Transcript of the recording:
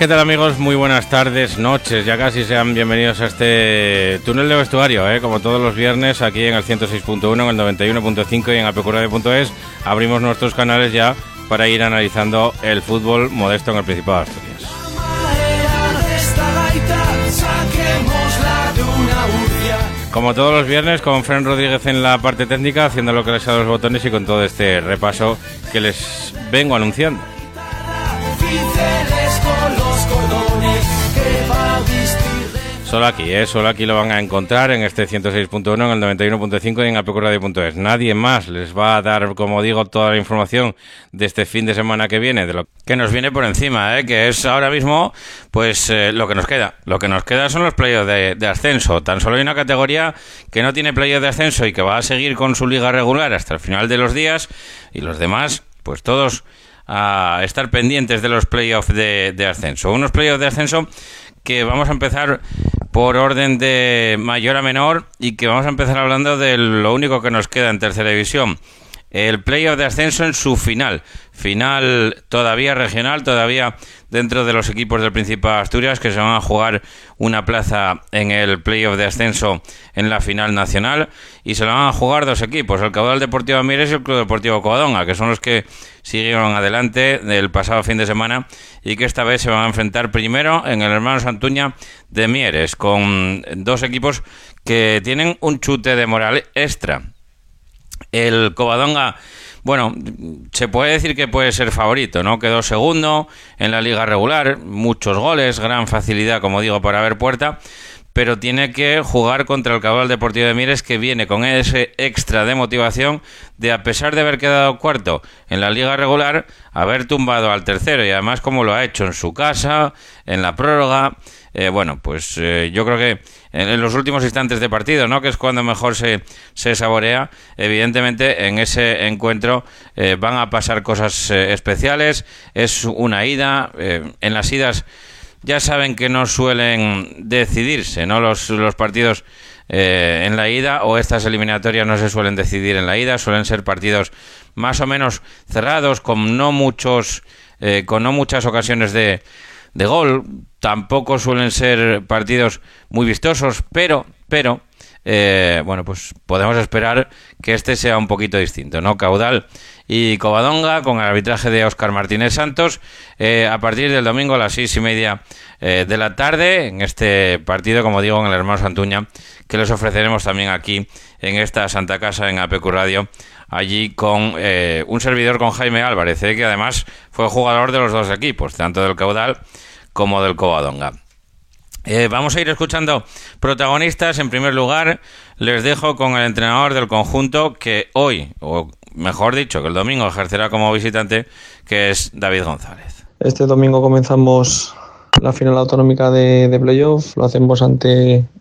¿qué tal amigos? Muy buenas tardes, noches, ya casi sean bienvenidos a este túnel de vestuario, como todos los viernes aquí en el 106.1, en el 91.5 y en apqradio.es. Abrimos nuestros canales ya para ir analizando el fútbol modesto en el Principado de Asturias. Como todos los viernes, con Fran Rodríguez en la parte técnica, haciendo lo que les da los botones y con todo este repaso que les vengo anunciando. Solo aquí lo van a encontrar en este 106.1, en el 91.5 y en apqradio.es. Nadie más les va a dar, como digo, toda la información de este fin de semana que viene, de lo que nos viene por encima, que es ahora mismo pues lo que nos queda. Lo que nos queda son los playoffs de ascenso. Tan solo hay una categoría que no tiene playoff de ascenso y que va a seguir con su liga regular hasta el final de los días, y los demás, pues todos a estar pendientes de los playoffs de ascenso. Unos playoffs de ascenso que vamos a empezar por orden de mayor a menor y que vamos a empezar hablando de lo único que nos queda en tercera división. El playoff de ascenso en su final todavía regional, todavía dentro de los equipos del Principado de Asturias, que se van a jugar una plaza en el playoff de ascenso en la final nacional, y se lo van a jugar dos equipos, el Caudal Deportivo de Mieres y el Club Deportivo Covadonga, que son los que siguieron adelante del pasado fin de semana y que esta vez se van a enfrentar primero en el Hermano Santuña de Mieres, con dos equipos que tienen un chute de moral extra. El Covadonga, bueno, se puede decir que puede ser favorito, ¿no? Quedó segundo en la liga regular, muchos goles, gran facilidad, como digo, para ver puerta, pero tiene que jugar contra el Caudal Deportivo de Mieres, que viene con ese extra de motivación de, a pesar de haber quedado cuarto en la liga regular, haber tumbado al tercero, y además como lo ha hecho en su casa, en la prórroga. Yo creo que en los últimos instantes de partido, ¿no?, que es cuando mejor se saborea, evidentemente en ese encuentro van a pasar cosas especiales. Es una ida, en las idas ya saben que no suelen decidirse, ¿no?, los partidos en la ida, o estas eliminatorias no se suelen decidir en la ida, suelen ser partidos más o menos cerrados, con no muchas ocasiones de gol. Tampoco suelen ser partidos muy vistosos, pero pues podemos esperar que este sea un poquito distinto, ¿no? Caudal y Covadonga, con el arbitraje de Óscar Martínez Santos, a partir del domingo a las 6:30 de la tarde, en este partido, como digo, en el Hermano Santuña, que les ofreceremos también aquí en esta Santa Casa, en APQ Radio, allí con un servidor, con Jaime Álvarez, que además fue jugador de los dos equipos, tanto del Caudal como del Covadonga. Vamos a ir escuchando protagonistas. En primer lugar, les dejo con el entrenador del conjunto, que hoy, o mejor dicho, que el domingo ejercerá como visitante, que es David González. Este domingo comenzamos la final autonómica de playoff. Lo hacemos ante